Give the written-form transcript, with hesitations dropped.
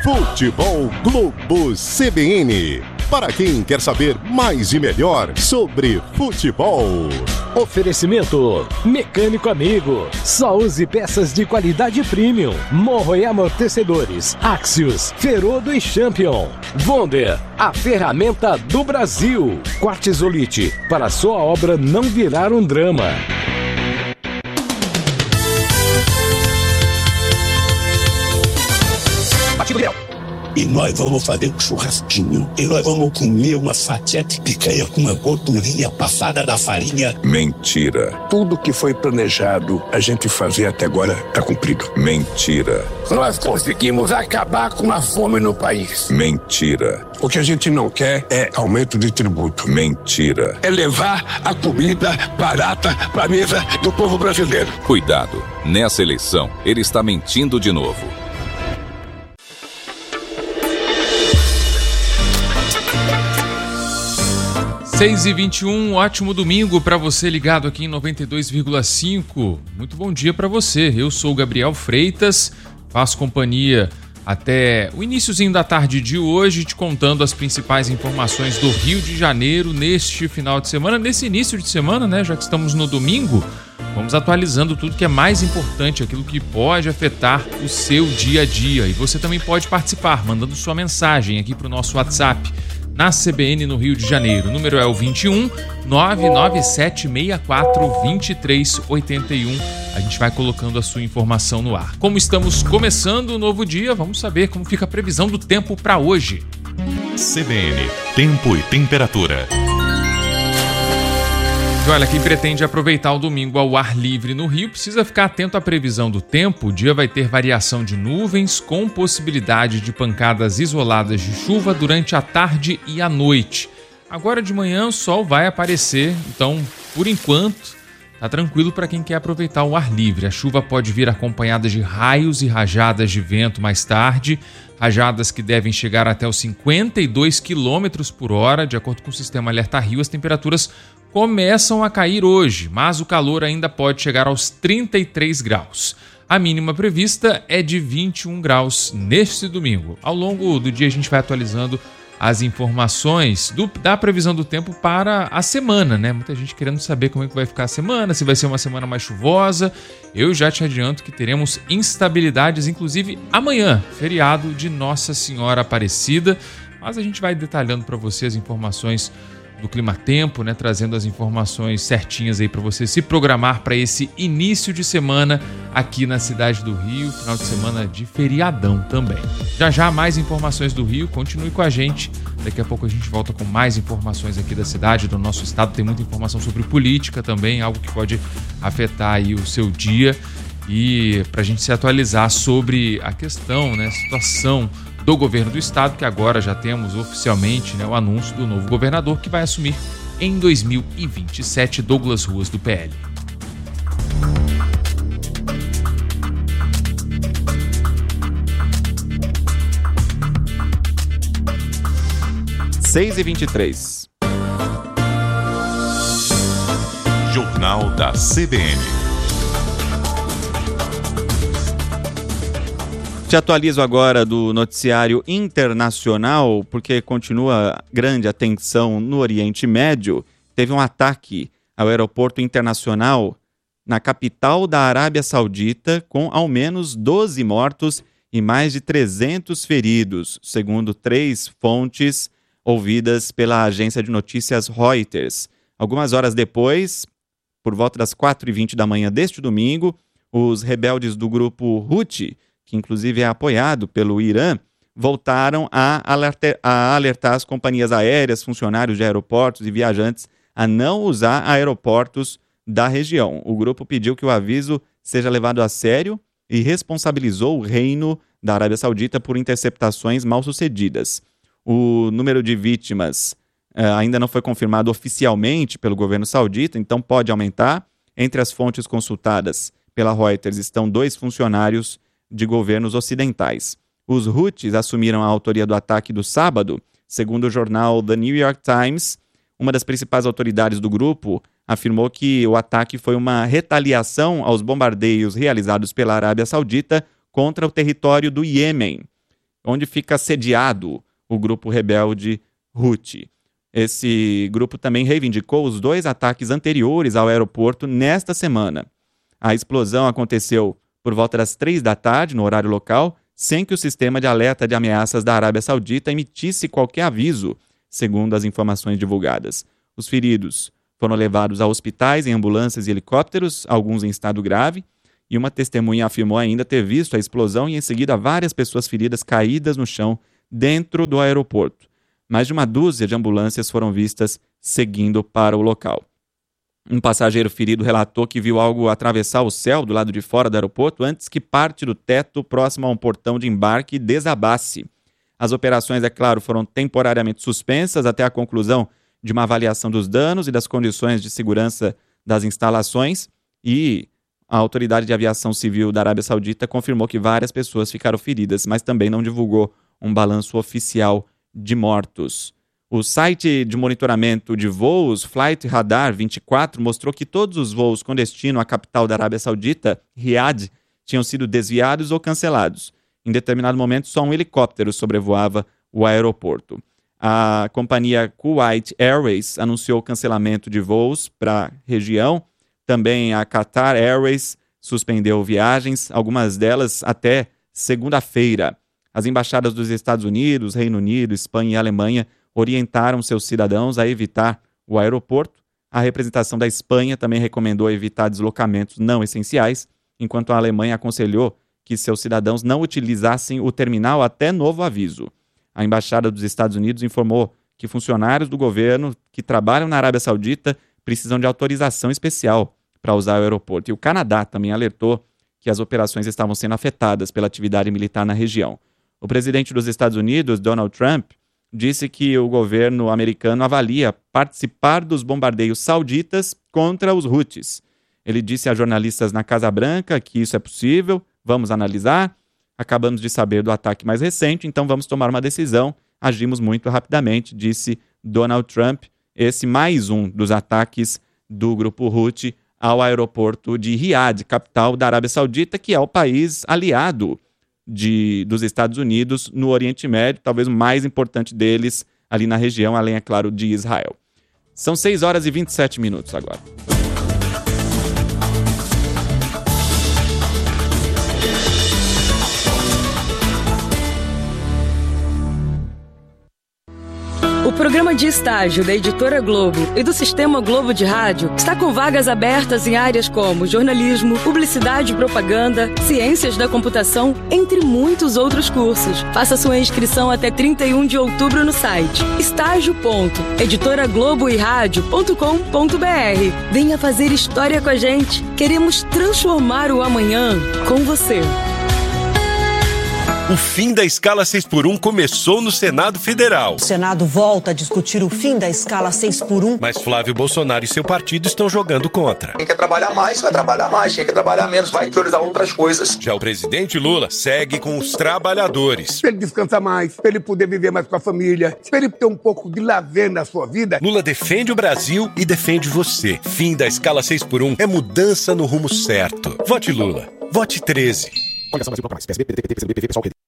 Futebol Globo CBN. Para quem quer saber mais e melhor sobre futebol. Oferecimento Mecânico Amigo. Só use peças de qualidade premium. Morro e amortecedores. Axios, Ferodo e Champion. Wonder, a ferramenta do Brasil. Quartzolite, para sua obra não virar um drama. E nós vamos fazer um churrasquinho. E nós vamos comer uma fatia de picanha com uma gordurinha passada da farinha. Mentira. Tudo que foi planejado a gente fazer até agora está cumprido. Mentira. Nós conseguimos acabar com a fome no país. Mentira. O que a gente não quer é aumento de tributo. Mentira. É levar a comida barata para a mesa do povo brasileiro. Cuidado. Nessa eleição, ele está mentindo de novo. 6h21, ótimo domingo para você ligado aqui em 92,5. Muito bom dia para você. Eu sou o Gabriel Freitas, faço companhia até o iniciozinho da tarde de hoje, te contando as principais informações do Rio de Janeiro neste final de semana, nesse início de semana, né? Já que estamos no domingo, vamos atualizando tudo que é mais importante, aquilo que pode afetar o seu dia a dia. E você também pode participar, mandando sua mensagem aqui para o nosso WhatsApp. Na CBN no Rio de Janeiro, o número é o 21 99764 2381. A gente vai colocando a sua informação no ar. Como estamos começando o novo dia, vamos saber como fica a previsão do tempo para hoje. CBN, tempo e temperatura. E olha, quem pretende aproveitar o domingo ao ar livre no Rio precisa ficar atento à previsão do tempo. O dia vai ter variação de nuvens com possibilidade de pancadas isoladas de chuva durante a tarde e a noite. Agora de manhã o sol vai aparecer, então por enquanto tá tranquilo para quem quer aproveitar o ar livre. A chuva pode vir acompanhada de raios e rajadas de vento mais tarde, rajadas que devem chegar até os 52 km por hora. De acordo com o sistema Alerta Rio, as temperaturas começam a cair hoje, mas o calor ainda pode chegar aos 33 graus. A mínima prevista é de 21 graus neste domingo. Ao longo do dia a gente vai atualizando as informações da previsão do tempo para a semana, né? Muita gente querendo saber como é que vai ficar a semana, se vai ser uma semana mais chuvosa. Eu já te adianto que teremos instabilidades, inclusive amanhã, feriado de Nossa Senhora Aparecida. Mas a gente vai detalhando para você as informações do Climatempo, né, trazendo as informações certinhas aí para você se programar para esse início de semana aqui na cidade do Rio, final de semana de feriadão também. Já mais informações do Rio, continue com a gente. Daqui a pouco a gente volta com mais informações aqui da cidade, do nosso estado. Tem muita informação sobre política também, algo que pode afetar aí o seu dia. E para a gente se atualizar sobre a questão, né, a situação do governo do estado, que agora já temos oficialmente, né, o anúncio do novo governador que vai assumir em 2027, Douglas Ruas, do PL. Seis e 23. Jornal da CBN. Te atualizo agora do noticiário internacional, porque continua grande a tensão no Oriente Médio. Teve um ataque ao aeroporto internacional na capital da Arábia Saudita, com ao menos 12 mortos e mais de 300 feridos, segundo 3 fontes ouvidas pela agência de notícias Reuters. Algumas horas depois, por volta das 4h20 da manhã deste domingo, os rebeldes do grupo Houthi, que inclusive é apoiado pelo Irã, voltaram a alertar as companhias aéreas, funcionários de aeroportos e viajantes a não usar aeroportos da região. O grupo pediu que o aviso seja levado a sério e responsabilizou o reino da Arábia Saudita por interceptações mal sucedidas. O número de vítimas ainda não foi confirmado oficialmente pelo governo saudita, então pode aumentar. Entre as fontes consultadas pela Reuters estão 2 funcionários de governos ocidentais. Os Houthis assumiram a autoria do ataque do sábado. Segundo o jornal The New York Times, uma das principais autoridades do grupo afirmou que o ataque foi uma retaliação aos bombardeios realizados pela Arábia Saudita contra o território do Iêmen. onde fica sediado o grupo rebelde Houthi. Esse grupo também reivindicou os 2 ataques anteriores ao aeroporto nesta semana. A explosão aconteceu por volta das 3 da tarde, no horário local, sem que o sistema de alerta de ameaças da Arábia Saudita emitisse qualquer aviso, segundo as informações divulgadas. Os feridos foram levados a hospitais em ambulâncias e helicópteros, alguns em estado grave, e uma testemunha afirmou ainda ter visto a explosão e em seguida várias pessoas feridas caídas no chão dentro do aeroporto. Mais de uma dúzia de ambulâncias foram vistas seguindo para o local. Um passageiro ferido relatou que viu algo atravessar o céu do lado de fora do aeroporto antes que parte do teto próximo a um portão de embarque desabasse. As operações, é claro, foram temporariamente suspensas até a conclusão de uma avaliação dos danos e das condições de segurança das instalações, e a Autoridade de Aviação Civil da Arábia Saudita confirmou que várias pessoas ficaram feridas, mas também não divulgou um balanço oficial de mortos. O site de monitoramento de voos Flight Radar 24 mostrou que todos os voos com destino à capital da Arábia Saudita, Riad, tinham sido desviados ou cancelados. Em determinado momento, só um helicóptero sobrevoava o aeroporto. A companhia Kuwait Airways anunciou o cancelamento de voos para a região. Também a Qatar Airways suspendeu viagens, algumas delas até segunda-feira. As embaixadas dos Estados Unidos, Reino Unido, Espanha e Alemanha orientaram seus cidadãos a evitar o aeroporto. A representação da Espanha também recomendou evitar deslocamentos não essenciais, enquanto a Alemanha aconselhou que seus cidadãos não utilizassem o terminal até novo aviso. A Embaixada dos Estados Unidos informou que funcionários do governo que trabalham na Arábia Saudita precisam de autorização especial para usar o aeroporto. E o Canadá também alertou que as operações estavam sendo afetadas pela atividade militar na região. O presidente dos Estados Unidos, Donald Trump, disse que o governo americano avalia participar dos bombardeios sauditas contra os Houthis. Ele disse a jornalistas na Casa Branca que isso é possível, vamos analisar. Acabamos de saber do ataque mais recente, então vamos tomar uma decisão. Agimos muito rapidamente, disse Donald Trump. Esse mais um dos ataques do grupo Houthi ao aeroporto de Riad, capital da Arábia Saudita, que é o país aliado dos Estados Unidos no Oriente Médio, talvez o mais importante deles ali na região, além, é claro, de Israel. São 6 horas e 27 minutos agora. O programa de estágio da Editora Globo e do Sistema Globo de Rádio está com vagas abertas em áreas como jornalismo, publicidade e propaganda, ciências da computação, entre muitos outros cursos. Faça sua inscrição até 31 de outubro no site estágio.editoragloboeradio.com.br. Venha fazer história com a gente. Queremos transformar o amanhã com você. O fim da escala 6x1 começou no Senado Federal. O Senado volta a discutir o fim da escala 6x1. Mas Flávio Bolsonaro e seu partido estão jogando contra. Quem quer trabalhar mais, vai trabalhar mais. Quem quer trabalhar menos, vai priorizar outras coisas. Já o presidente Lula segue com os trabalhadores. Para ele descansar mais, para ele poder viver mais com a família, para ele ter um pouco de lazer na sua vida. Lula defende o Brasil e defende você. Fim da escala 6x1 é mudança no rumo certo. Vote Lula. Vote 13.